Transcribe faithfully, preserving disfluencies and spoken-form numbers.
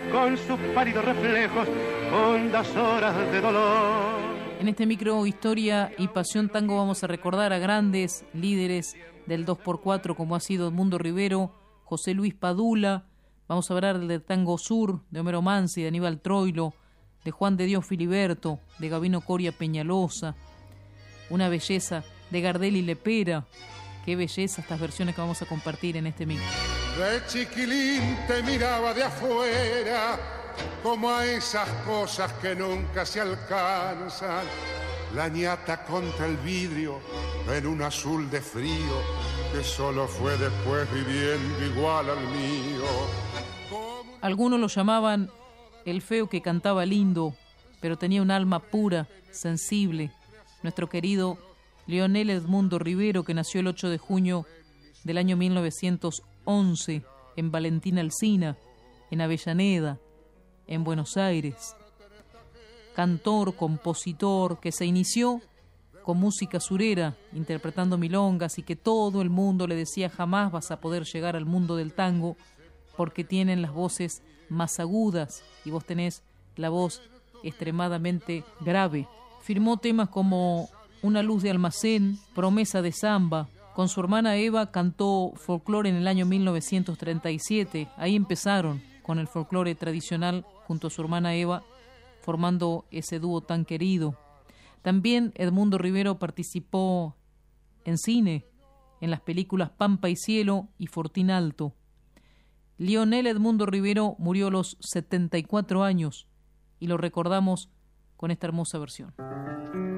con sus pálidos reflejos, hondas horas de dolor. En este micro Historia y Pasión Tango vamos a recordar a grandes líderes del dos por cuatro como ha sido Edmundo Rivero, José Luis Padula. Vamos a hablar del Tango Sur, de Homero Mansi, de Aníbal Troilo, de Juan de Dios Filiberto, de Gabino Coria Peñalosa. Una belleza de Gardel y Lepera. Qué belleza estas versiones que vamos a compartir en este micro. De chiquilín te miraba de afuera, como a esas cosas que nunca se alcanzan. La ñata contra el vidrio en un azul de frío que solo fue después viviendo igual al mío. Algunos lo llamaban el feo que cantaba lindo, pero tenía un alma pura, sensible. Nuestro querido Leonel Edmundo Rivero, que nació el ocho de junio del año mil novecientos once en Valentina Alsina, en Avellaneda, en Buenos Aires. Cantor, compositor, que se inició con música surera, interpretando milongas, y que todo el mundo le decía: jamás vas a poder llegar al mundo del tango porque tienen las voces más agudas y vos tenés la voz extremadamente grave. Firmó temas como Una luz de almacén, Promesa de samba. Con su hermana Eva cantó folclore en el año mil novecientos treinta y siete. Ahí empezaron con el folclore tradicional junto a su hermana Eva, formando ese dúo tan querido. También Edmundo Rivero participó en cine, en las películas Pampa y Cielo y Fortín Alto. Leonel Edmundo Rivero murió a los setenta y cuatro años y lo recordamos con esta hermosa versión.